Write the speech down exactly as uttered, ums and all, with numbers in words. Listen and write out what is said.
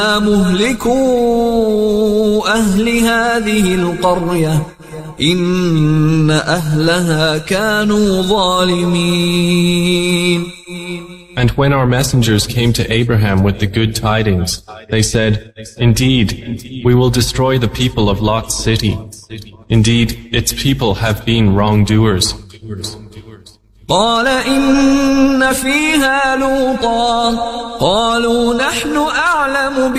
مهلكو أهل هذه القرية إن أهلها كانوا ظالمين. And when our messengers came to Abraham with the good tidings, they said, Indeed, we will destroy the people of Lot's city. Indeed, its people have been wrongdoers. قال إن فيها لوطا قالوا نحن أعلم